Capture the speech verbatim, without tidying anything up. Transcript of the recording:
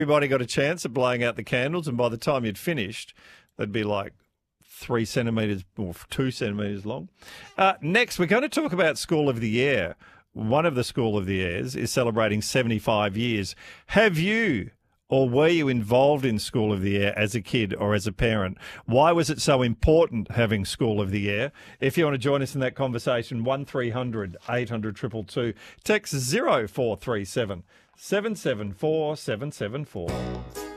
Everybody got a chance at blowing out the candles, and by the time you'd finished, they'd be like three centimetres or two centimetres long. Uh, next, we're going to talk about School of the Air. One of the School of the Airs is celebrating seventy-five years. Have you or were you involved in School of the Air as a kid or as a parent? Why was it so important having School of the Air? If you want to join us in that conversation, one three hundred eight hundred two two two. Text zero four three seven seven seven four seven seven four.